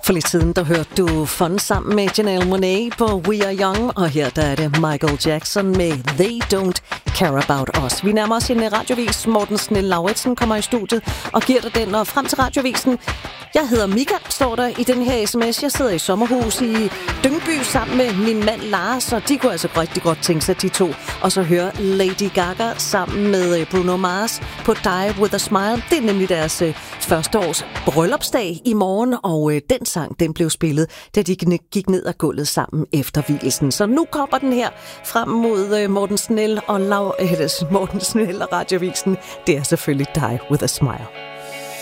For lidt siden, der hørte du Fun sammen med Janelle Monáe på We Are Young, og her der er det Michael Jackson med They Don't Care About Us. Vi nærmer os en radiovis. Morten Snell-Lauritsen kommer i studiet og giver dig den, og frem til radiovisen. Jeg hedder Mika, står der i den her sms. Jeg sidder i sommerhus i Dyngby sammen med min mand Lars, og de kunne altså rigtig godt tænke sig de to. Og så høre Lady Gaga sammen med Bruno Mars på Die With A Smile. Det er nemlig deres første års bryllupsdag i morgen, og den sang, den blev spillet, da de gik ned ad gulvet sammen efter hvilelsen. Så nu kommer den her frem mod Morten Snell og Radiovisen. Det er selvfølgelig Die With A Smile.